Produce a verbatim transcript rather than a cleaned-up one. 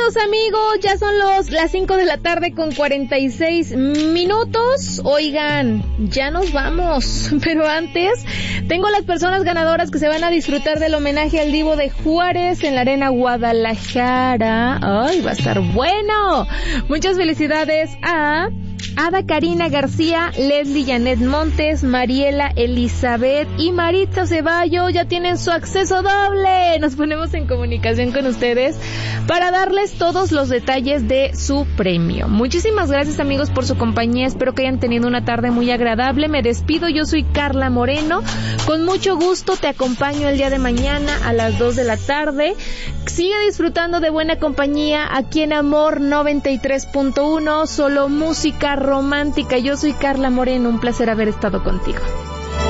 Queridos amigos, ya son los las cinco de la tarde con cuarenta y seis minutos. Oigan, ya nos vamos, pero antes tengo las personas ganadoras que se van a disfrutar del homenaje al Divo de Juárez en la Arena Guadalajara. Ay, va a estar bueno. Muchas felicidades a Ada Karina García, Leslie Janet Montes, Mariela Elizabeth y Maritza Ceballo. Ya tienen su acceso doble. Nos ponemos en comunicación con ustedes para darles todos los detalles de su premio. Muchísimas gracias, amigos, por su compañía. Espero que hayan tenido una tarde muy agradable. Me despido, yo soy Carla Moreno. Con mucho gusto te acompaño el día de mañana a las dos de la tarde. Sigue disfrutando de buena compañía aquí en Amor noventa y tres punto uno, solo música romántica. Yo soy Carla Moreno, un placer haber estado contigo.